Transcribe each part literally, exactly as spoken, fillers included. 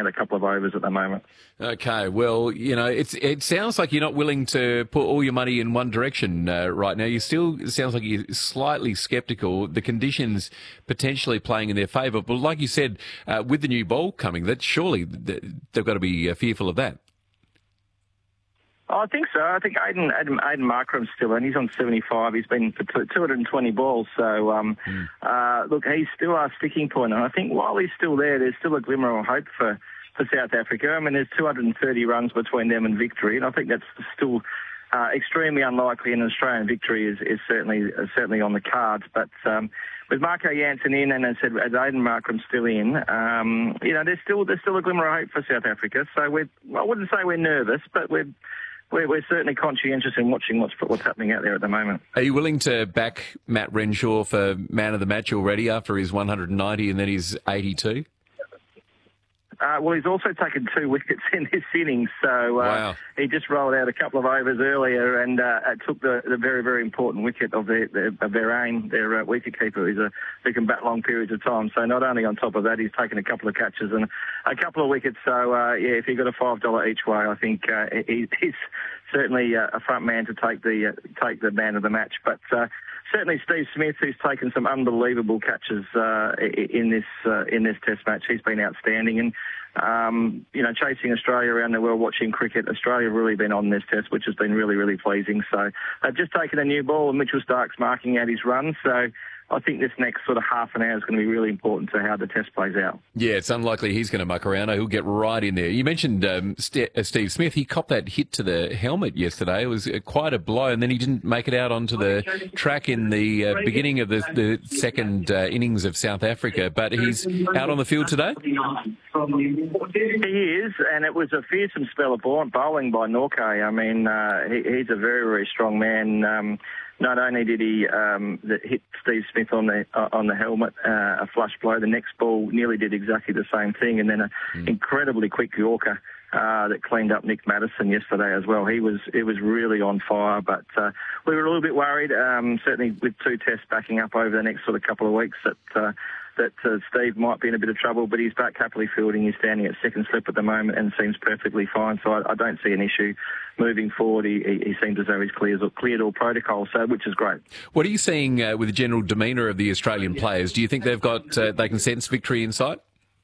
out a couple of overs at the moment. Okay, well, you know, it's it sounds like you're not willing to put all your money in one direction uh, right now. You still it sounds like you're slightly sceptical. The conditions potentially playing in their favour, but like you said, uh, with the new bowl coming, that surely they've got to be uh, fearful of that. Oh, I think so. I think Aiden, Aiden, Aiden Markram's still in. He's on seventy-five. He's been for two hundred twenty balls. So, um, mm. uh, look, he's still our sticking point. And I think while he's still there, there's still a glimmer of hope for, for South Africa. I mean, there's two hundred thirty runs between them and victory. And I think that's still uh, extremely unlikely. And an Australian victory is, is certainly uh, certainly on the cards. But um, with Marco Jansen in, and as I said, as Aiden Markram still in, um, you know, there's still there's still a glimmer of hope for South Africa. So we're, I wouldn't say we're nervous, but we're We're, we're certainly conscientious in watching what's what's happening out there at the moment. Are you willing to back Matt Renshaw for man of the match already after his one hundred ninety and then his eighty-two? Uh, well, he's also taken two wickets in this innings, so uh, wow. he just rolled out a couple of overs earlier and uh, took the, the very, very important wicket of their, their, of their aim, their uh, wicketkeeper, who's a, who can bat long periods of time. So not only on top of that, he's taken a couple of catches and a couple of wickets. So, uh, yeah, if he got a five dollars each way, I think uh, he, he's certainly uh, a front man to take the uh, take the man of the match. But uh, certainly Steve Smith, who's taken some unbelievable catches uh, in this uh, in this Test match, he's been outstanding. And um, you know, chasing Australia around the world, watching cricket, Australia have really been on this Test, which has been really, really pleasing. So they've just taken a new ball, and Mitchell Starc's marking out his run. So I think this next sort of half an hour is going to be really important to how the Test plays out. Yeah, it's unlikely he's going to muck around. He'll get right in there. You mentioned um, St- uh, Steve Smith. He copped that hit to the helmet yesterday. It was uh, quite a blow, and then he didn't make it out onto the track in the uh, beginning of the, the second uh, innings of South Africa. But he's out on the field today? He is, and it was a fearsome spell of bowling by Norgay. I mean, uh, he, he's a very, very strong man. Um, Not only did he um, hit Steve Smith on the uh, on the helmet, uh, a flush blow, the next ball nearly did exactly the same thing, and then an mm. incredibly quick Yorker uh, that cleaned up Nick Maddison yesterday as well. He was it was really on fire, but uh, we were a little bit worried, um, certainly with two tests backing up over the next sort of couple of weeks, that uh, that uh, Steve might be in a bit of trouble, but he's back happily fielding. He's standing at second slip at the moment and seems perfectly fine, so I, I don't see an issue moving forward. He, he, he seems as though he's cleared, cleared all protocol, so which is great. What are you seeing uh, with the general demeanour of the Australian players? Do you think they've got uh, they can sense victory in sight?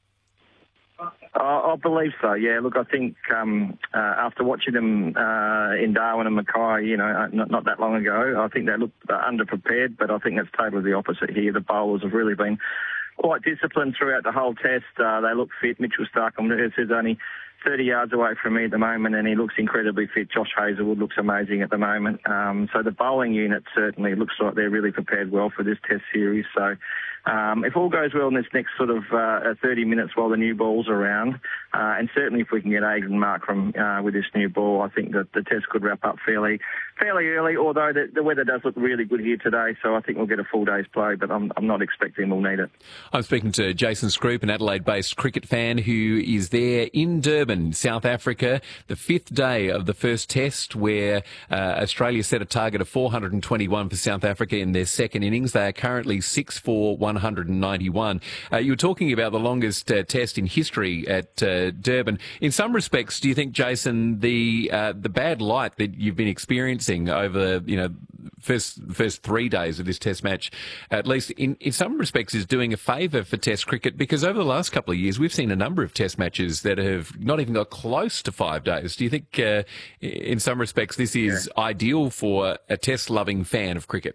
I believe so, yeah. Look, I think um, uh, after watching them uh, in Darwin and Mackay, you know, not, not that long ago, I think they looked uh, underprepared, but I think that's totally the opposite here. The bowlers have really been quite disciplined throughout the whole Test. Uh, they look fit. Mitchell Starc, I'm going to say, is only thirty yards away from me at the moment, and he looks incredibly fit. Josh Hazlewood looks amazing at the moment. Um, so the bowling unit certainly looks like they're really prepared well for this Test series. So um, if all goes well in this next sort of uh, thirty minutes while the new ball's around, uh, and certainly if we can get Aiden Markram uh, with this new ball, I think that the Test could wrap up fairly fairly early, although the, the weather does look really good here today, so I think we'll get a full day's play, but I'm, I'm not expecting we'll need it. I'm speaking to Jason Scroop, an Adelaide-based cricket fan who is there in Durban, South Africa, the fifth day of the first Test, where uh, Australia set a target of four hundred twenty-one for South Africa in their second innings. They are currently six for one hundred ninety-one. Uh, you were talking about the longest uh, Test in history at uh, Durban. In some respects, do you think, Jason, the uh, the bad light that you've been experiencing over, you know, first first three days of this Test match, at least in, in some respects, is doing a favour for Test cricket? Because over the last couple of years, we've seen a number of Test matches that have not even got close to five days. Do you think, uh, in some respects, this is yeah. ideal for a Test-loving fan of cricket?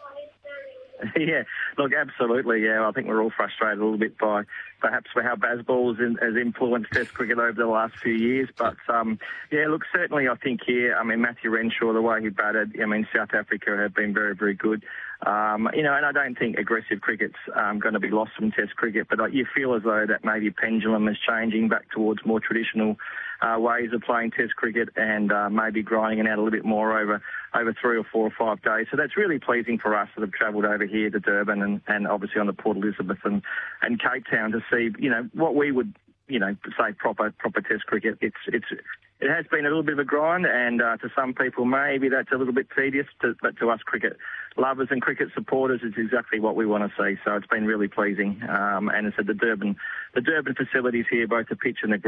Yeah, look, absolutely, yeah. I think we're all frustrated a little bit by perhaps for how Bazball has, has influenced Test cricket over the last few years. But, um, yeah, look, certainly I think here, I mean, Matthew Renshaw, the way he batted, I mean, South Africa have been very, very good. Um, you know, and I don't think aggressive cricket's um, going to be lost from Test cricket, but uh, you feel as though that maybe pendulum is changing back towards more traditional uh, ways of playing Test cricket, and uh, maybe grinding it out a little bit more over over three or four or five days. So that's really pleasing for us that have travelled over here to Durban and, and obviously on the Port Elizabeth and, and Cape Town to see, you know, what we would, you know, say proper proper Test cricket. It's it's it has been a little bit of a grind, and uh, to some people maybe that's a little bit tedious, to, but to us cricket lovers and cricket supporters, it's exactly what we want to see. So it's been really pleasing. Um, and it's at the Durban, the Durban facilities here, both the pitch and the